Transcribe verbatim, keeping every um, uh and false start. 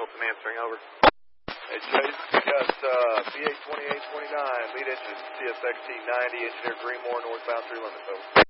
Austin answering, over. Hey, Chase, we got uh, B A twenty-eight twenty-nine, lead engine C S X T ninety, engineer Greenmore, northbound three limits, over.